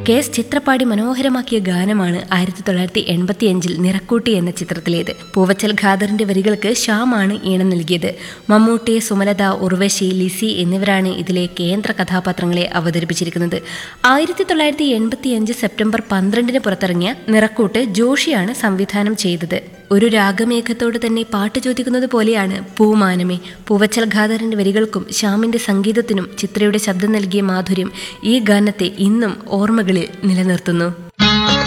KS ചിത്രപ്പാടി മനോഹരമാക്കിയ ഗാനമാണ് 1985 നിറക്കൂട്ടി എന്ന ചിത്രത്തിലേത്. പൂവച്ചൽ ഖാദറിന്റെ വരികൾക്ക് ശ്യാമാണ് ഈണം നൽകിയത്. മമ്മൂട്ടി, സുമലത, ഉർവശി, ലിസി എന്നിവരാണ് ഇതിലെ കേന്ദ്ര കഥാപാത്രങ്ങളെ അവതരിപ്പിച്ചിരിക്കുന്നത്. 1985 സെപ്റ്റംബർ 12 പുറത്തിറങ്ങിയ നിറക്കൂട്ട് ജോഷിയാണ് സംവിധാനം ചെയ്തത്. ഒരു രാഗമേഘത്തോട് തന്നെ പാട്ട് ചോദിക്കുന്നത് പോലെയാണ് പൂമാനമേ. പൂവച്ചൽ ഖാദറിന്റെ വരികൾക്കും ശ്യാമിന്റെ സംഗീതത്തിനും ചിത്രയുടെ ശബ്ദം നൽകിയ മാധുര്യം ഈ ഗാനത്തെ ഇന്നും ഓർമ്മകളിൽ നിലനിർത്തുന്നു.